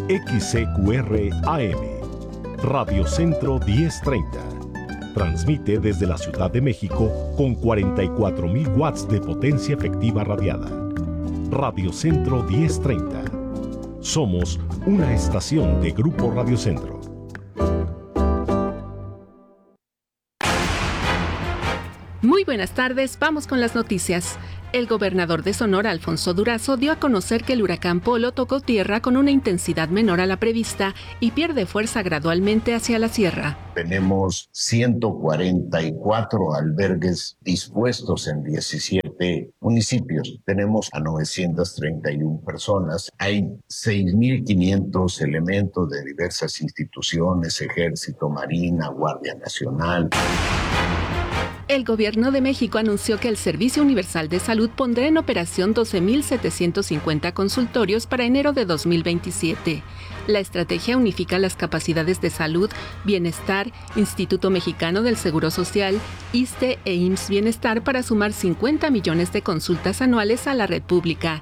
XCQR AM, Radio Centro 1030. Transmite desde la Ciudad de México con 44.000 watts de potencia efectiva radiada. Radio Centro 1030. Somos una estación de Grupo Radio Centro. Muy buenas tardes, vamos con las noticias. El gobernador de Sonora, Alfonso Durazo, dio a conocer que el huracán Polo tocó tierra con una intensidad menor a la prevista y pierde fuerza gradualmente hacia la sierra. Tenemos 144 albergues dispuestos en 17 municipios. Tenemos a 931 personas. Hay 6.500 elementos de diversas instituciones, Ejército, Marina, Guardia Nacional. El Gobierno de México anunció que el Servicio Universal de Salud pondrá en operación 12.750 consultorios para enero de 2027. La estrategia unifica las capacidades de salud, bienestar, Instituto Mexicano del Seguro Social, ISSSTE e IMSS Bienestar para sumar 50 millones de consultas anuales a la red pública.